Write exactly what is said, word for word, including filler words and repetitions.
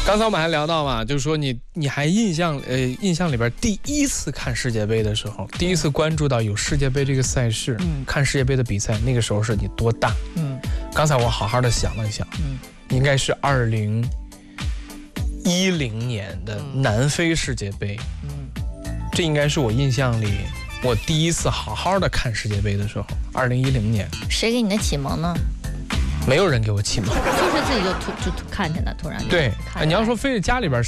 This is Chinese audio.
刚才我们还聊到嘛，就是说你你还印象呃印象里边第一次看世界杯的时候，第一次关注到有世界杯这个赛事，嗯，看世界杯的比赛，那个时候是你多大？嗯，刚才我好好的想了想，嗯，应该是二零一零年的南非世界杯，嗯，这应该是我印象里我第一次好好的看世界杯的时候，二零一零年。 谁给你的启蒙呢？ 没有人给我启蒙， 就是自己就突就突看见了，突然就对， 看你要说非得家里边